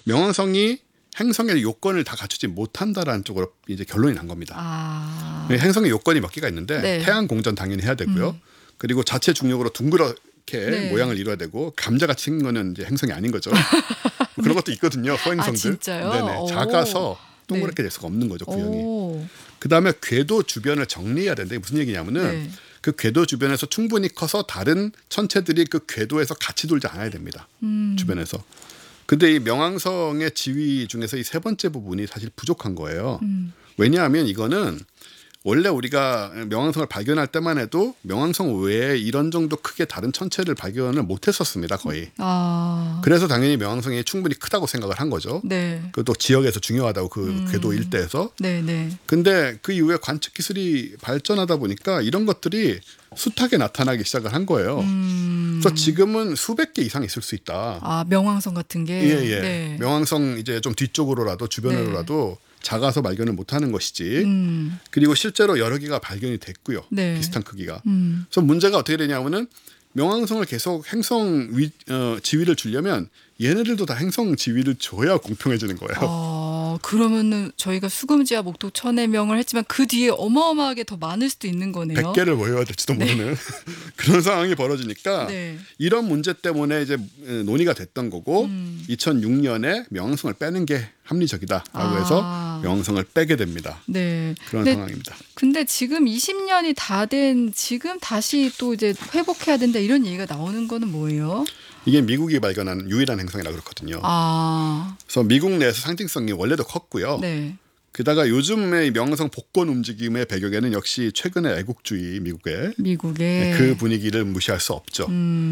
명왕성이 행성의 요건을 다 갖추지 못한다라는 쪽으로 이제 결론이 난 겁니다. 행성의 요건이 몇 개가 있는데 네. 태양 공전 당연히 해야 되고요. 그리고 자체 중력으로 둥그렇게 네. 모양을 이뤄야 되고 감자같이 생긴 거는 이제 행성이 아닌 거죠. 그런 것도 있거든요. 소행성들. 진짜요? 네네. 작아서 동그랗게 될 수가 없는 거죠. 구형이. 오. 그다음에 궤도 주변을 정리해야 되는데 무슨 얘기냐면은 네. 그 궤도 주변에서 충분히 커서 다른 천체들이 그 궤도에서 같이 돌지 않아야 됩니다. 주변에서. 근데 이 명왕성의 지위 중에서 이 세 번째 부분이 사실 부족한 거예요. 왜냐하면 이거는 원래 우리가 명왕성을 발견할 때만 해도 명왕성 외에 이런 정도 크게 다른 천체를 발견을 못했었습니다. 거의. 그래서 당연히 명왕성이 충분히 크다고 생각을 한 거죠. 네. 그것도 지역에서 중요하다고 그 궤도 일대에서. 네. 근데 그 이후에 관측 기술이 발전하다 보니까 이런 것들이 숱하게 나타나기 시작을 한 거예요. 그래서 지금은 수백 개 이상 있을 수 있다. 명왕성 같은 게. 예. 네. 명왕성 이제 좀 뒤쪽으로라도 주변으로라도 작아서 발견을 못하는 것이지. 그리고 실제로 여러 개가 발견이 됐고요. 네. 비슷한 크기가. 그래서 문제가 어떻게 되냐면은 명왕성을 계속 행성 지위를 주려면 얘네들도 다 행성 지위를 줘야 공평해지는 거예요. 그러면은 저희가 수금지와 목도 1000여 명을 했지만 그 뒤에 어마어마하게 더 많을 수도 있는 거네요. 100개를 모여야 될지도 모르는 그런 상황이 벌어지니까 이런 문제 때문에 이제 논의가 됐던 거고 2006년에 명왕성을 빼는 게 합리적이다라고 해서 명왕성을 빼게 됩니다. 네. 그런 상황입니다. 근데 지금 20년이 다 된 지금 다시 또 이제 회복해야 된다 이런 얘기가 나오는 거는 뭐예요? 이게 미국이 발견한 유일한 행성이라 그렇거든요. 그래서 미국 내에서 상징성이 원래도 컸고요. 네. 게다가 요즘의 명왕성 복권 움직임의 배경에는 역시 최근의 애국주의 미국의 그 분위기를 무시할 수 없죠.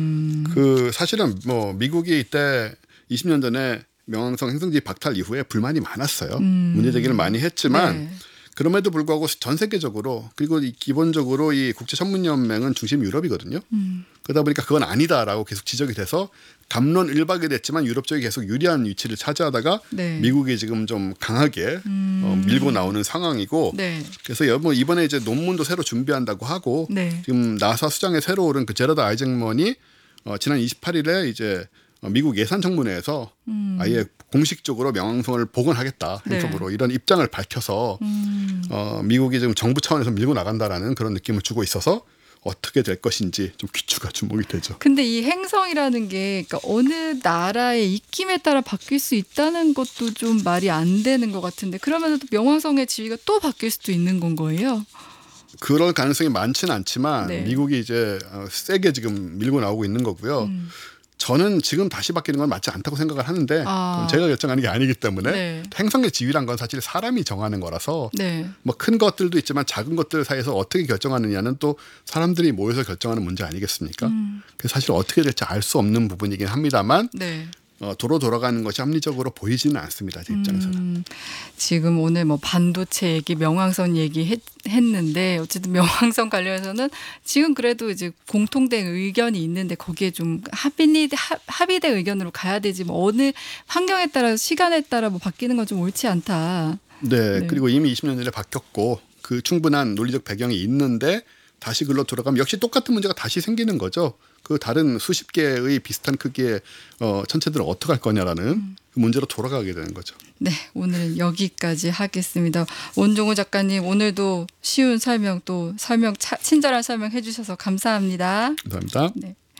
그 사실은 뭐 미국이 이때 20년 전에 명왕성 행성지 박탈 이후에 불만이 많았어요. 문제 제기를 많이 했지만 그럼에도 불구하고 전 세계적으로 그리고 기본적으로 이 국제천문연맹은 중심 유럽이거든요. 그러다 보니까 그건 아니다라고 계속 지적이 돼서 갑론을박이 됐지만 유럽 쪽이 계속 유리한 위치를 차지하다가 미국이 지금 좀 강하게 밀고 나오는 상황이고 그래서 이번에 이제 논문도 새로 준비한다고 하고 지금 나사 수장에 새로 오른 그 제러드 아이잭먼이 지난 28일에 이제 미국 예산청문회에서 아예 공식적으로 명왕성을 복원하겠다 행성으로 이런 입장을 밝혀서 미국이 지금 정부 차원에서 밀고 나간다라는 그런 느낌을 주고 있어서 어떻게 될 것인지 좀 귀추가 주목이 되죠. 근데 이 행성이라는 게 그러니까 어느 나라의 입김에 따라 바뀔 수 있다는 것도 좀 말이 안 되는 것 같은데 그러면 또 명왕성의 지위가 또 바뀔 수도 있는 건 거예요? 그럴 가능성이 많지는 않지만 미국이 이제 세게 지금 밀고 나오고 있는 거고요. 저는 지금 다시 바뀌는 건 맞지 않다고 생각을 하는데 제가 결정하는 게 아니기 때문에 행성의 지위란 건 사실 사람이 정하는 거라서 뭐 큰 것들도 있지만 작은 것들 사이에서 어떻게 결정하느냐는 또 사람들이 모여서 결정하는 문제 아니겠습니까? 그래서 사실 어떻게 될지 알 수 없는 부분이긴 합니다만 도로 돌아가는 것이 합리적으로 보이지는 않습니다. 제 입장에서는. 지금 오늘 뭐 반도체 얘기, 명왕성 얘기 했는데 어쨌든 명왕성 관련해서는 지금 그래도 이제 공통된 의견이 있는데 거기에 좀 합의된 의견으로 가야 되지 뭐 어느 환경에 따라 시간에 따라 뭐 바뀌는 건 좀 옳지 않다. 그리고 이미 20년 전에 바뀌었고 그 충분한 논리적 배경이 있는데 다시 글로 돌아가면 역시 똑같은 문제가 다시 생기는 거죠. 그 다른 수십 개의 비슷한 크기의 천체들은 어떻게 할 거냐라는 그 문제로 돌아가게 되는 거죠. 네, 오늘은 여기까지 하겠습니다. 원종우 작가님 오늘도 쉬운 설명 또 친절한 설명 해주셔서 감사합니다. 감사합니다.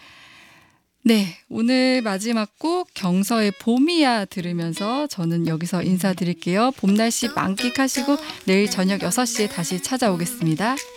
네, 오늘 마지막 곡 경서의 봄이야 들으면서 저는 여기서 인사드릴게요. 봄 날씨 만끽하시고 내일 저녁 6시에 다시 찾아오겠습니다.